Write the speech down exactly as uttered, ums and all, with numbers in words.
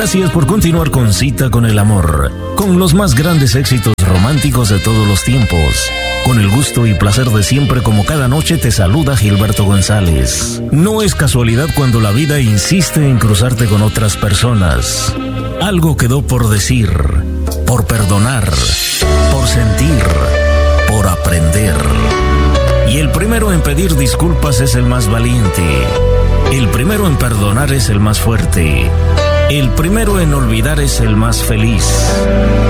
Gracias por continuar con Cita con el Amor, con los más grandes éxitos románticos de todos los tiempos. Con el gusto y placer de siempre, como cada noche, te saluda Gilberto González. No es casualidad cuando la vida insiste en cruzarte con otras personas. Algo quedó por decir, por perdonar, por sentir, por aprender. Y el primero en pedir disculpas es el más valiente. El primero en perdonar es el más fuerte. El primero en olvidar es el más feliz.